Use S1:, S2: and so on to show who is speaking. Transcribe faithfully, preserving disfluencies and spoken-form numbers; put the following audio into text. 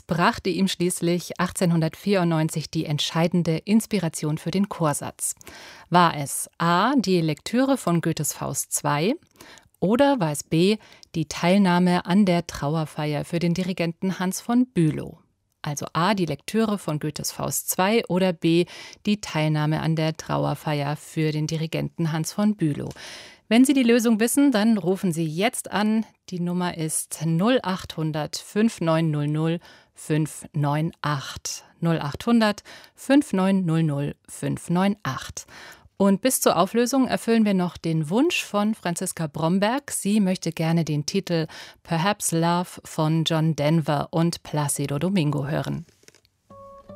S1: brachte ihm schließlich achtzehnhundertvierundneunzig die entscheidende Inspiration für den Chorsatz. War es A. die Lektüre von Goethes Faust zwei oder war es B. die Teilnahme an der Trauerfeier für den Dirigenten Hans von Bülow? Also A. die Lektüre von Goethes Faust zwei oder B. die Teilnahme an der Trauerfeier für den Dirigenten Hans von Bülow. Wenn Sie die Lösung wissen, dann rufen Sie jetzt an. Die Nummer ist null achthundert fünfundneunzig null null fünf neun acht. null achthundert fünfundneunzig null null fünf neun acht. Und bis zur Auflösung erfüllen wir noch den Wunsch von Franziska Bromberg. Sie möchte gerne den Titel Perhaps Love von John Denver und Placido Domingo hören.